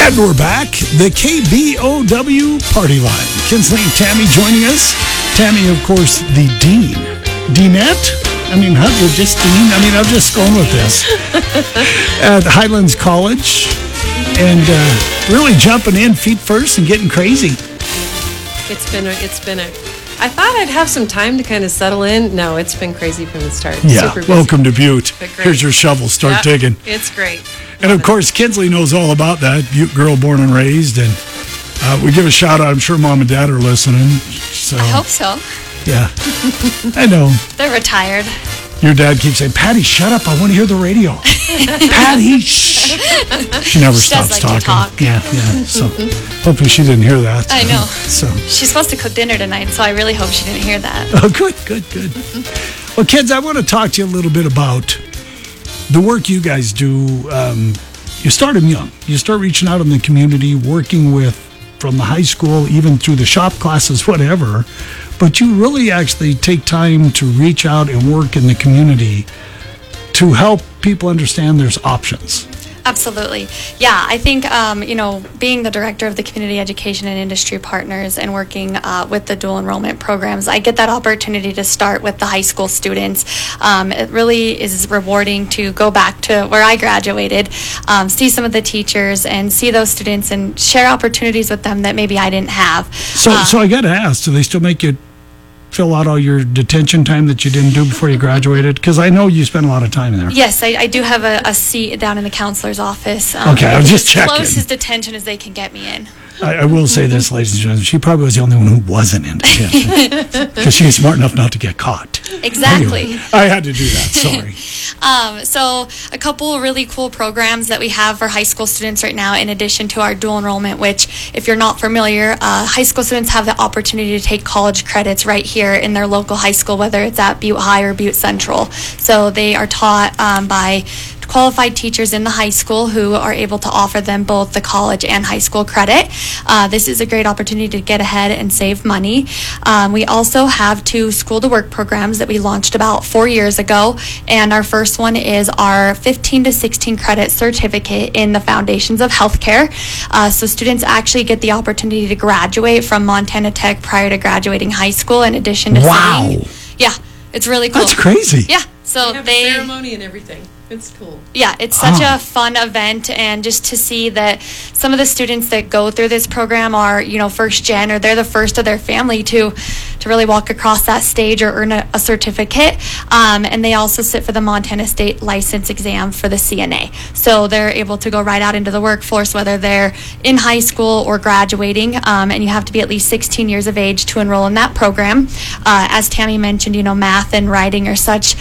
And we're back, the KBOW Party Line. Kinsley and Tammy joining us. Tammy, of course, the Dean. Deanette? I mean, you're just Dean? I mean, I'm just going with this. At Highlands College. And really jumping in feet first and getting crazy. It's been a I thought I'd have some time to kind of settle in. No, it's been crazy from the start. Yeah, Super busy. Welcome to Butte. Here's your shovel. Start digging. It's great. And of course, Kinsley knows all about that. Butte girl, born and raised. And we give a shout out. I'm sure mom and dad are listening. So I hope so. Yeah, I know. They're retired. Your dad keeps saying, "Patty, shut up. I want to hear the radio." Patty, shh. She never stops talking. talking. Yeah. So hopefully she didn't hear that. I know. So she's supposed to cook dinner tonight, so I really hope she didn't hear that. Oh, good. Well, kids, I want to talk to you a little bit about the work you guys do. You start them young. You start reaching out in the community, working with from the high school, even through the shop classes, whatever. But you really actually take time to reach out and work in the community to help people understand there's options. Absolutely. Yeah, I think, being the director of the Community Education and Industry Partners and working with the dual enrollment programs, I get that opportunity to start with the high school students. It really is rewarding to go back to where I graduated, see some of the teachers and see those students and share opportunities with them that maybe I didn't have. So I got to ask, do they still make you fill out all your detention time that you didn't do before you graduated? Because I know you spent a lot of time there. Yes, I do have a seat down in the counselor's office. Okay, I was just checking. Closest detention as they can get me in. I will say this, ladies and gentlemen, she probably was the only one who wasn't in detention because she was smart enough not to get caught. Exactly. Anyway, I had to do that, sorry. So a couple of really cool programs that we have for high school students right now, in addition to our dual enrollment, which, if you're not familiar, high school students have the opportunity to take college credits right here in their local high school, whether it's at Butte High or Butte Central. So they are taught by qualified teachers in the high school who are able to offer them both the college and high school credit. This is a great opportunity to get ahead and save money. We also have 2 school to work programs that we launched about 4 years ago, and our first one is our 15 to 16 credit certificate in the foundations of healthcare. So students actually get the opportunity to graduate from Montana Tech prior to graduating high school, in addition to studying. Yeah, it's really cool. That's crazy. Yeah, so they have a ceremony and everything. It's cool. Yeah, it's such a fun event, and just to see that some of the students that go through this program are, first gen, or they're the first of their family to really walk across that stage or earn a certificate. And they also sit for the Montana State License Exam for the CNA. So they're able to go right out into the workforce, whether they're in high school or graduating, and you have to be at least 16 years of age to enroll in that program. As Tammy mentioned, math and writing are such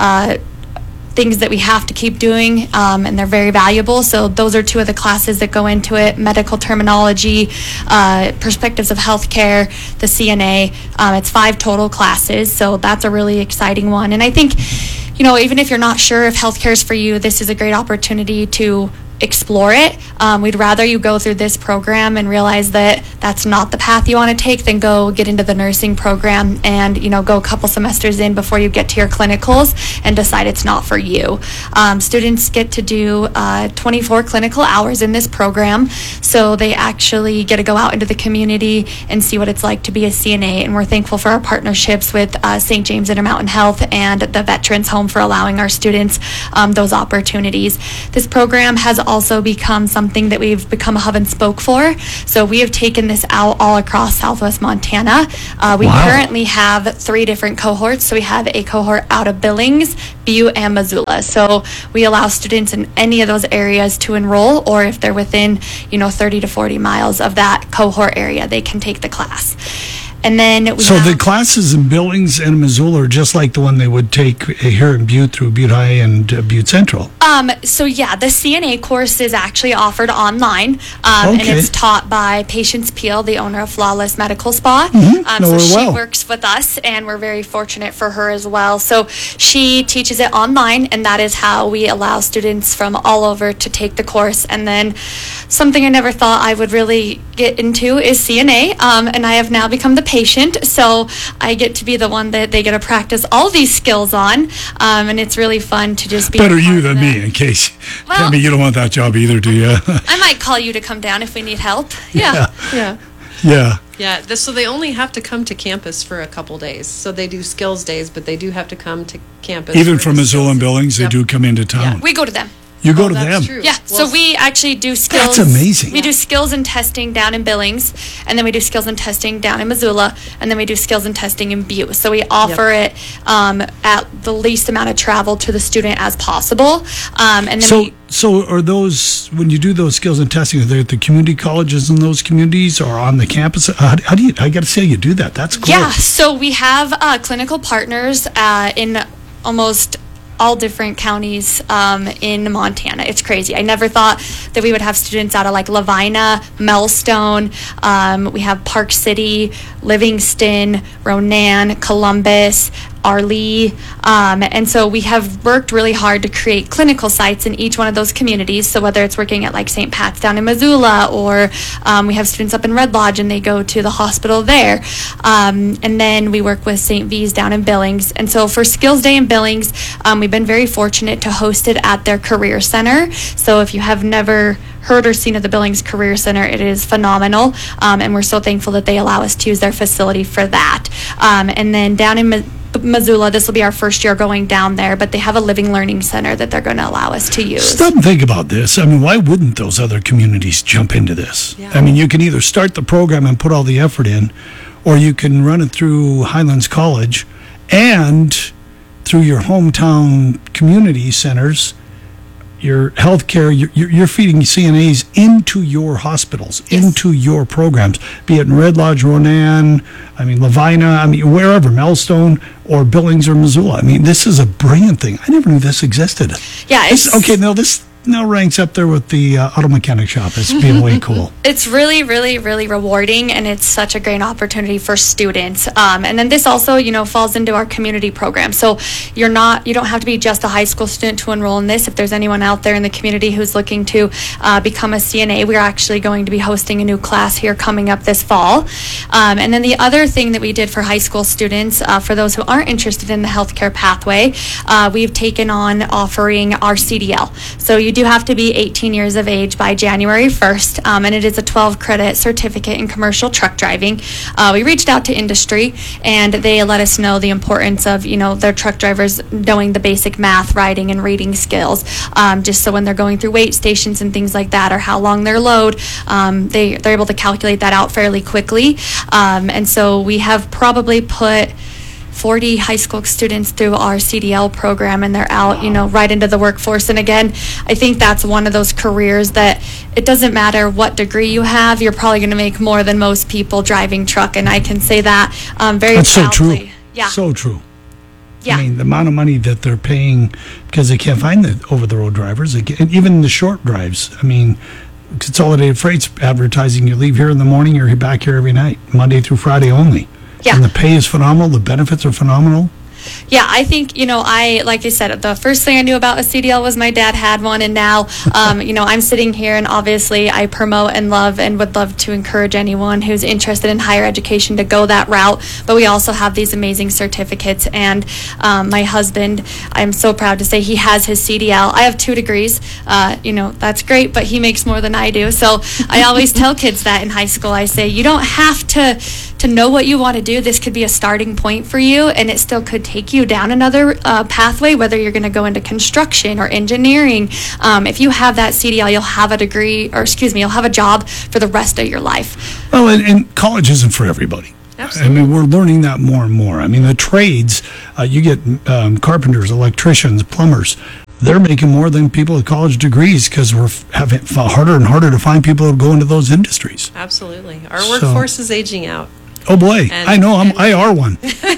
things that we have to keep doing, and they're very valuable. So those are 2 of the classes that go into it: medical terminology, perspectives of healthcare, the CNA. It's 5 total classes, so that's a really exciting one. And I think, even if you're not sure if healthcare is for you, this is a great opportunity to explore it. We'd rather you go through this program and realize that that's not the path you want to take than go get into the nursing program and go a couple semesters in before you get to your clinicals and decide it's not for you. Students get to do 24 clinical hours in this program, so they actually get to go out into the community and see what it's like to be a CNA, and we're thankful for our partnerships with St. James Intermountain Health and the Veterans Home for allowing our students those opportunities. This program has also become something that we've become a hub and spoke for. So we have taken this out all across Southwest Montana. We currently have 3 different cohorts. So we have a cohort out of Billings, Butte, and Missoula. So we allow students in any of those areas to enroll, or if they're within 30 to 40 miles of that cohort area, they can take the class. And then the classes in Billings and Missoula are just like the one they would take here in Butte through Butte High and Butte Central. The CNA course is actually offered online, and it's taught by Patience Peel, the owner of Flawless Medical Spa. So she works with us, and we're very fortunate for her as well. So she teaches it online, and that is how we allow students from all over to take the course. And then something I never thought I would really get into is CNA, and I have now become the patient, so I get to be the one that they get to practice all these skills on, and it's really fun to just be Better a part you of than that. me, in case. Well- Tammy, you don't want that job either, do you? I might call you to come down if we need help. Yeah. Yeah. Yeah. Yeah, so they only have to come to campus for a couple days. So they do skills days, but they do have to come to campus. Even for from the Missoula and skills. Billings, they Yep. do come into town. We go to them. You go to That's them. true. Yeah, Well, so we actually do skills. That's amazing. We do skills and testing down in Billings, and then we do skills and testing down in Missoula, and then we do skills and testing in Butte. So we offer it at the least amount of travel to the student as possible. And then So are those, when you do those skills and testing, are they at the community colleges in those communities or on the campus? How do you, I got to say, you do that. That's cool. Yeah, so we have clinical partners in almost all different counties in Montana. It's crazy. I never thought that we would have students out of like Lavina, Melstone. We have Park City, Livingston, Ronan, Columbus, Arlee. And so we have worked really hard to create clinical sites in each one of those communities. So whether it's working at like St. Pat's down in Missoula, or we have students up in Red Lodge and they go to the hospital there. And then we work with St. V's down in Billings. And so for Skills Day in Billings, we've been very fortunate to host it at their Career Center. So if you have never heard or seen of the Billings Career Center, it is phenomenal. And we're so thankful that they allow us to use their facility for that. And then down in Missoula, this will be our first year going down there, but they have a living learning center that they're going to allow us to use. Stop and think about this. I mean, why wouldn't those other communities jump into this? Yeah. I mean, you can either start the program and put all the effort in, or you can run it through Highlands College and through your hometown community centers, your healthcare, you're feeding CNAs into your hospitals, Yes. into your programs, be it in Red Lodge, Ronan, I mean, Lavina, I mean, wherever, Melstone or Billings or Missoula. I mean, this is a brilliant thing. I never knew this existed. Yeah, Okay, now this now ranks up there with the auto mechanic shop as being way cool. It's really, really, really rewarding, and it's such a great opportunity for students. And then this also, falls into our community program. So you don't have to be just a high school student to enroll in this. If there's anyone out there in the community who's looking to become a CNA, we're actually going to be hosting a new class here coming up this fall. And then the other thing that we did for high school students, for those who aren't interested in the healthcare pathway, we've taken on offering our CDL. So you do have to be 18 years of age by January 1st, and it is a 12-credit certificate in commercial truck driving. We reached out to industry, and they let us know the importance of, their truck drivers knowing the basic math, writing, and reading skills, just so when they're going through weight stations and things like that, or how long their load, they're able to calculate that out fairly quickly. And so we have probably put 40 high school students through our CDL program, and they're out, right into the workforce. And again, I think that's one of those careers that it doesn't matter what degree you have, you're probably going to make more than most people driving truck. And I can say that very That's so proudly. true. Yeah. So true. Yeah. I mean, the amount of money that they're paying because they can't find the over-the-road drivers, and even the short drives. I mean, Consolidated Freight's advertising, you leave here in the morning, you're back here every night, Monday through Friday only. Yeah. And the pay is phenomenal, the benefits are phenomenal. Yeah, I think, like I said, the first thing I knew about a CDL was my dad had one, and now, I'm sitting here, and obviously I promote and love and would love to encourage anyone who's interested in higher education to go that route. But we also have these amazing certificates, and my husband, I'm so proud to say he has his CDL. I have 2 degrees, that's great, but he makes more than I do. So I always tell kids that in high school. I say, you don't have to know what you want to do. This could be a starting point for you, and it still could take you down another pathway, whether you're going to go into construction or engineering. If you have that CDL, you'll have a degree, you'll have a job for the rest of your life. Well, and college isn't for everybody. Absolutely. I mean, we're learning that more and more. I mean, the trades, you get carpenters, electricians, plumbers. They're making more than people with college degrees because we're having harder and harder to find people who go into those industries. Absolutely. Our workforce is aging out. Oh boy, And- I know, I are one.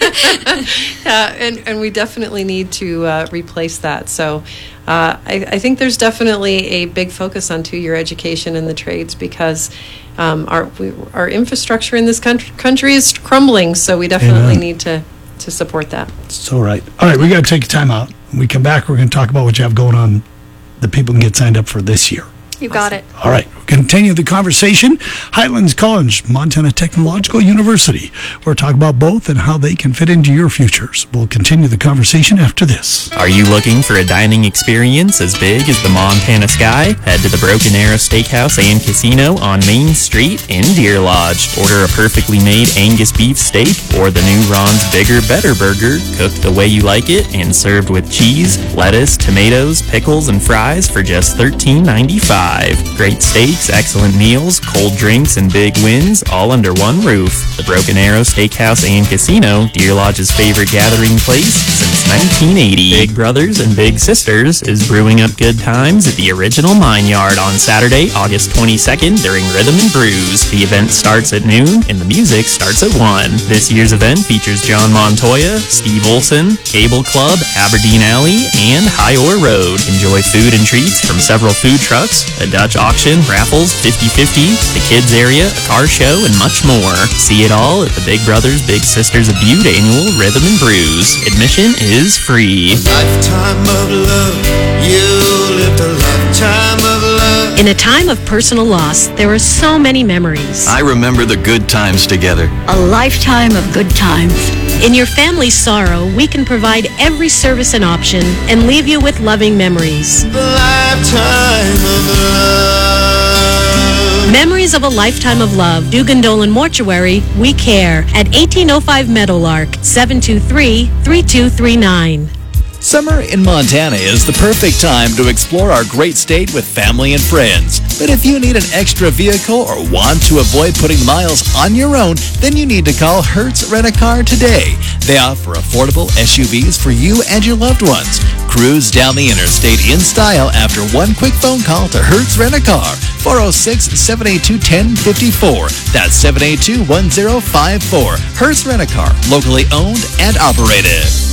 And we definitely need to replace that. So I think there's definitely a big focus on 2-year education in the trades because our infrastructure in this country is crumbling. So we definitely Amen. need to support that. So right. All right, we got to take a time out. When we come back, we're going to talk about what you have going on that people can get signed up for this year. You got it. All right, Continue the conversation. Highlands College, Montana Technological University. We're talking about both and how they can fit into your futures. We'll continue the conversation after this. Are you looking for a dining experience as big as the Montana sky? Head to the Broken Arrow Steakhouse and Casino on Main Street in Deer Lodge. Order a perfectly made Angus beef steak or the new Ron's Bigger Better Burger, cooked the way you like it and served with cheese, lettuce, tomatoes, pickles, and fries for just $13.95. Great steaks, excellent meals, cold drinks, and big wins, all under one roof. The Broken Arrow Steakhouse and Casino, Deer Lodge's favorite gathering place since 1980. Big Brothers and Big Sisters is brewing up good times at the original Mine Yard on Saturday, August 22nd during Rhythm and Brews. The event starts at noon and the music starts at 1. This year's event features John Montoya, Steve Olson, Cable Club, Aberdeen Alley, and High Ore Road. Enjoy food and treats from several food trucks, a Dutch auction, raffles, 50-50, the kids area, a car show, and much more. See it all at the Big Brothers Big Sisters of Butte annual Rhythm and Brews. Admission is free. Lifetime of love, you lived a lifetime of love. In a time of personal loss, there are so many memories. I remember the good times together. A lifetime of good times. In your family's sorrow, we can provide every service and option and leave you with loving memories. The lifetime of love. Memories of a lifetime of love. Dugan Dolan Mortuary, we care. At 1805 Meadowlark, 723-3239. Summer in Montana is the perfect time to explore our great state with family and friends. But if you need an extra vehicle or want to avoid putting miles on your own, then you need to call Hertz Rent-A-Car today. They offer affordable SUVs for you and your loved ones. Cruise down the interstate in style after one quick phone call to Hertz Rent-A-Car, 406-782-1054. That's 782-1054. Hertz Rent-A-Car, locally owned and operated.